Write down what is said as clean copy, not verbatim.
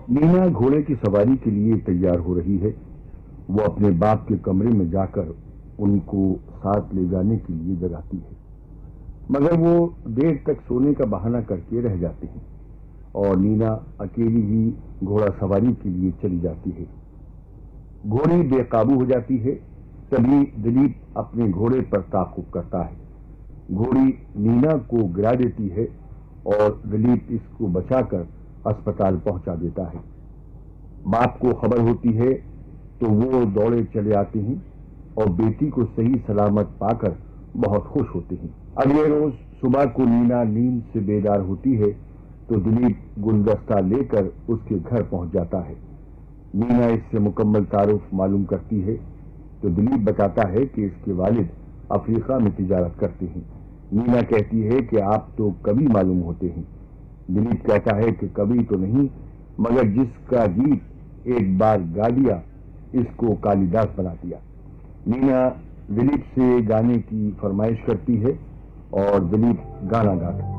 नीना घोड़े की सवारी के लिए तैयार हो रही है। वो अपने बाप के कमरे में जाकर उनको साथ ले जाने के लिए जगाती है, मगर वो देर तक सोने का बहाना करके रह जाते हैं और नीना अकेली ही घोड़ा सवारी के लिए चली जाती है। घोड़ी बेकाबू हो जाती है। तभी दिलीप अपने घोड़े पर ताक़ुब करता है। घोड़ी नीना को गिरा देती है और दिलीप इसको बचाकर अस्पताल पहुंचा देता है। बाप को खबर होती है तो वो दौड़े चले आते हैं और बेटी को सही सलामत पाकर बहुत खुश होते हैं। अगले रोज सुबह को नीना नींद से बेदार होती है तो दिलीप गुलदस्ता लेकर उसके घर पहुंच जाता है। नीना इससे मुकम्मल तारुफ मालूम करती है तो दिलीप बताता है कि इसके वालिद अफ्रीका में तिजारत करते हैं। नीना कहती है कि आप तो कवि मालूम होते हैं। दिलीप कहता है कि कवि तो नहीं, मगर जिसका गीत एक बार गा दिया इसको कालिदास बना दिया। नीना दिलीप से गाने की फरमाइश करती है और दिलीप गाना गाता है।